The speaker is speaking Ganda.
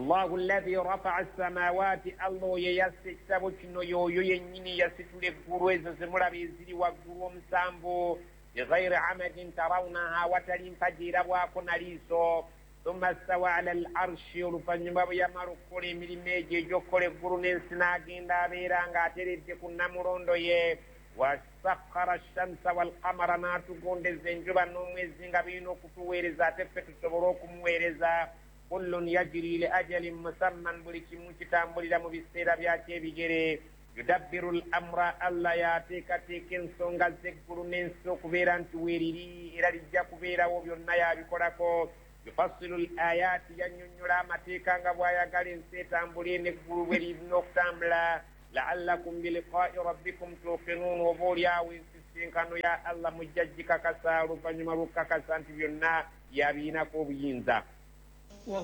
الله الذي رفع السماوات الله يسكتب كنو ينيني يسكتل القروز زمرا بيزيري وقروم سامبو بغير عمد ترونها وتلين فجير وكنا ليسو ثم استوى على العرش رفنما يمر كوري ملميجي جو كوري قرون سناقين دابيرانغا تريد كنا مروندو يه وسخر الشمس والقمر ناتقون دزنجبا نوميزنغا بينو كتويرزا تفتو تبروكم ويرزا كل يجري لأجل مسمى بريكي مكتام بريدام بسيرا بياتي بجري يدبر الأمر ألا ياتيك تيكين سونغال تكبرون ننسوك بيران تويري إلى رجاك بيرا وبيونا يا بكوراكو يفصل الآيات ينينيرا متيكا غوايا غالين سيتام برين نكبرو بريد نوكتام لعلكم بلقاء ربكم توقنون وبوريا وينسسين كانوا يا الله مججك كسارو فنمروك كسانت بيونا يا بينا كوبينزا